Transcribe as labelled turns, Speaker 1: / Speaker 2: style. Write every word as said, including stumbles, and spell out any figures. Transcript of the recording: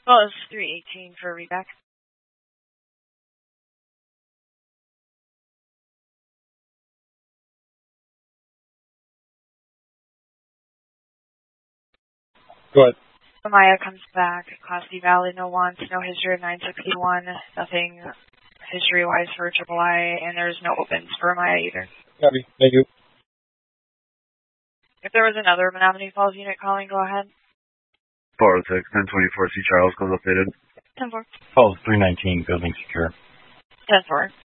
Speaker 1: Well, it's three eighteen for reback.
Speaker 2: Go ahead.
Speaker 1: Maya comes back. Class D valid, no wants, no history of nine sixty-one, nothing history-wise for Triple I, and there's no opens for Maya either.
Speaker 2: Copy. Thank you.
Speaker 1: If there was another Menominee Falls unit calling, go ahead.
Speaker 3: four oh six, ten twenty-four, C Charles, goes updated.
Speaker 1: ten four.
Speaker 4: Falls three nineteen, building secure.
Speaker 1: ten four.